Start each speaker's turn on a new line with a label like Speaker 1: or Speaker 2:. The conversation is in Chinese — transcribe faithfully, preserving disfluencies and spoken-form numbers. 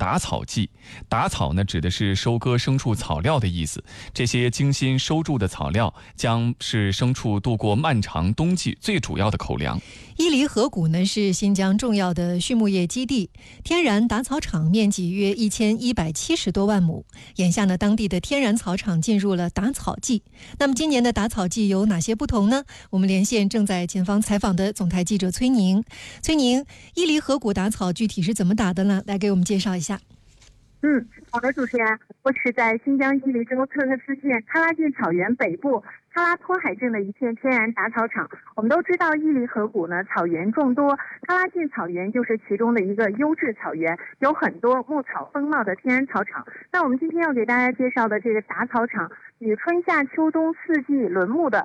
Speaker 1: 打草季。打草呢，指的是收割牲畜草料的意思。这些精心收筑的草料将是牲畜度过漫长冬季最主要的口粮。
Speaker 2: 伊犁河谷呢是新疆重要的畜牧业基地，天然打草场面积约一千一百七十多万亩。眼下呢，当地的天然草场进入了打草季。那么今年的打草季有哪些不同呢？我们连线正在前方采访的总台记者崔宁。崔宁，伊犁河谷打草具体是怎么打的呢？来给我们介绍一下。
Speaker 3: 嗯，好的，主持人，我是在新疆伊犁州特克斯县喀拉峻草原北部喀拉托海镇的一片天然打草场。我们都知道伊犁河谷呢草原众多，喀拉峻草原就是其中的一个优质草原，有很多牧草丰茂的天然草场。那我们今天要给大家介绍的这个打草场，与春夏秋冬四季轮牧的